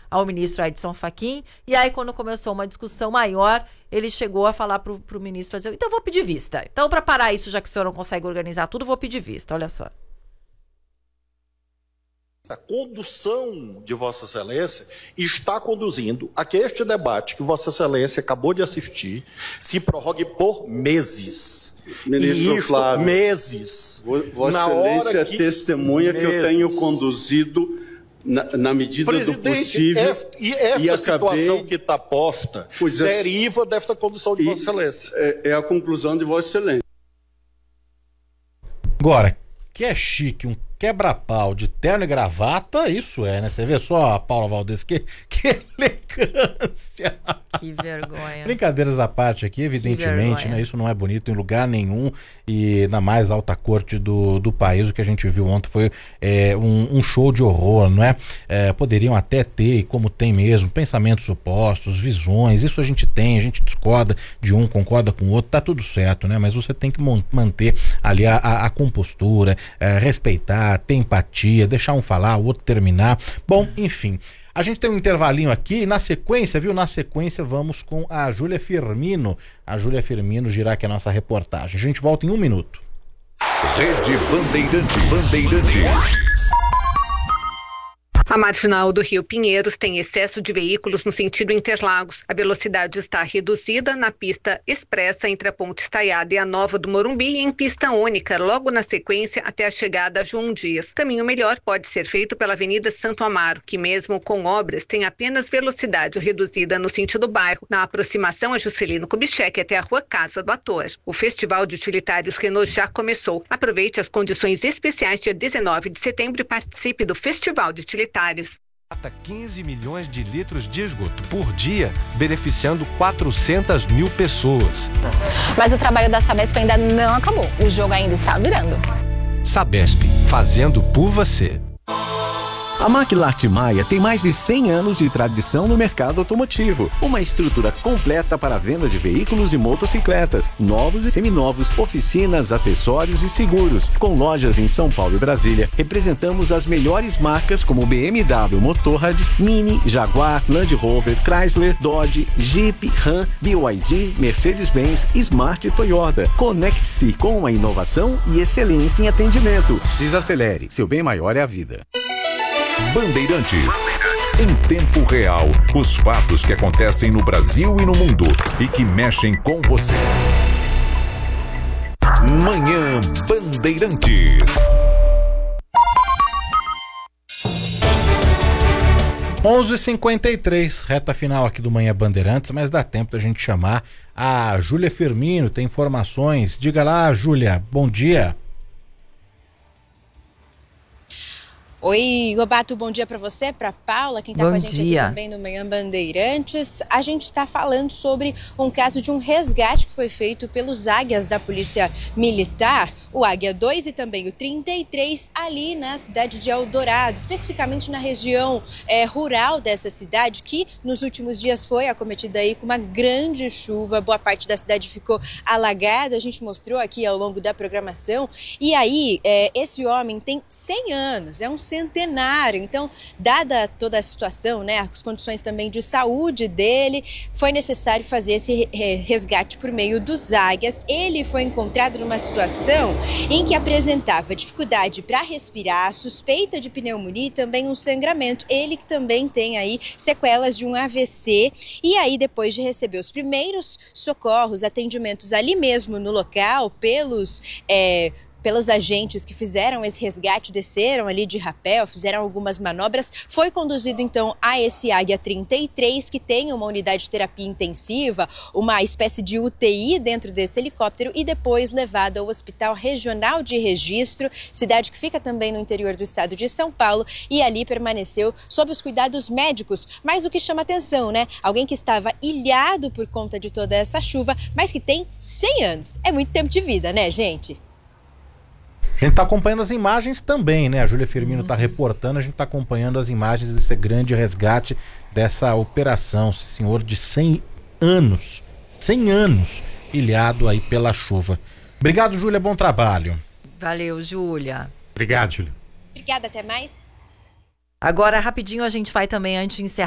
ao ministro Edson Fachin, e aí quando começou uma discussão maior, ele chegou a falar pro ministro, então eu vou pedir vista. Então, para parar isso, já que o senhor não consegue organizar tudo, vou pedir vista, olha só. A condução de Vossa Excelência está conduzindo a que este debate que Vossa Excelência acabou de assistir se prorrogue por meses. Ministro Flávio, meses. Vossa Excelência é testemunha que eu tenho conduzido na medida do possível. E esta situação que está posta deriva desta condução de Vossa Excelência. É a conclusão de Vossa Excelência. Agora, que é chique, um quebra-pau de terno e gravata, isso é, né? Você vê só a Paula Valdez, que elegância. Que vergonha. Brincadeiras à parte aqui, evidentemente, né? Isso não é bonito em lugar nenhum, e na mais alta corte do país. O que a gente viu ontem foi um show de horror, não é? Poderiam até ter, e como tem mesmo, pensamentos opostos, visões, isso a gente discorda de um, concorda com o outro, tá tudo certo, né? Mas você tem que manter ali a compostura, respeitar, ter empatia, deixar um falar, o outro terminar. Bom, enfim, a gente tem um intervalinho aqui, na sequência, vamos com a Júlia Firmino. A Júlia Firmino girar aqui a nossa reportagem. A gente volta em 1 minuto. Rede Bandeirantes. A marginal do Rio Pinheiros tem excesso de veículos no sentido Interlagos. A velocidade está reduzida na pista expressa entre a Ponte Estaiada e a Nova do Morumbi e em pista única, logo na sequência até a chegada a João Dias. Caminho melhor pode ser feito pela Avenida Santo Amaro, que mesmo com obras tem apenas velocidade reduzida no sentido bairro, na aproximação a Juscelino Kubitschek até a Rua Casa do Ator. O Festival de Utilitários Renault já começou. Aproveite as condições especiais dia 19 de setembro e participe do Festival de Utilitários. 15 milhões de litros de esgoto por dia, beneficiando 400 mil pessoas. Mas o trabalho da Sabesp ainda não acabou. O jogo ainda está virando. Sabesp, fazendo por você. A Maquilarte Maia tem mais de 100 anos de tradição no mercado automotivo. Uma estrutura completa para a venda de veículos e motocicletas, novos e seminovos, oficinas, acessórios e seguros. Com lojas em São Paulo e Brasília, representamos as melhores marcas como BMW Motorrad, Mini, Jaguar, Land Rover, Chrysler, Dodge, Jeep, Ram, BYD, Mercedes-Benz, Smart e Toyota. Conecte-se com a inovação e excelência em atendimento. Desacelere, seu bem maior é a vida. Bandeirantes. Em tempo real, os fatos que acontecem no Brasil e no mundo e que mexem com você. Manhã Bandeirantes. 11h53, reta final aqui do Manhã Bandeirantes, mas dá tempo da gente chamar a Júlia Firmino, tem informações. Diga lá, Júlia, bom dia. Oi, Lobato, bom dia para você, para Paula, quem está com a gente aqui também no Manhã Bandeirantes. A gente está falando sobre um caso de um resgate que foi feito pelos águias da Polícia Militar, o Águia 2 e também o 33, ali na cidade de Eldorado, especificamente na região rural dessa cidade, que nos últimos dias foi acometida aí com uma grande chuva, boa parte da cidade ficou alagada, a gente mostrou aqui ao longo da programação. E aí, esse homem tem 100 anos, é um centenário, então, dada toda a situação, né, as condições também de saúde dele, foi necessário fazer esse resgate por meio dos águias. Ele foi encontrado numa situação em que apresentava dificuldade para respirar, suspeita de pneumonia e também um sangramento. Ele que também tem aí sequelas de um AVC. E aí, depois de receber os primeiros socorros, atendimentos ali mesmo no local, pelos agentes que fizeram esse resgate, desceram ali de rapel, fizeram algumas manobras, foi conduzido então a esse Águia 33, que tem uma unidade de terapia intensiva, uma espécie de UTI dentro desse helicóptero, e depois levado ao Hospital Regional de Registro, cidade que fica também no interior do estado de São Paulo, e ali permaneceu sob os cuidados médicos. Mas o que chama atenção, né? Alguém que estava ilhado por conta de toda essa chuva, mas que tem 100 anos. É muito tempo de vida, né, gente? A gente está acompanhando as imagens também, né? A Júlia Firmino está reportando, a gente está acompanhando as imagens desse grande resgate, dessa operação. Esse senhor de 100 anos, ilhado aí pela chuva. Obrigado, Júlia, bom trabalho. Valeu, Júlia. Obrigado, Júlia. Obrigada, até mais. Agora, rapidinho, a gente vai também, antes de encerrar,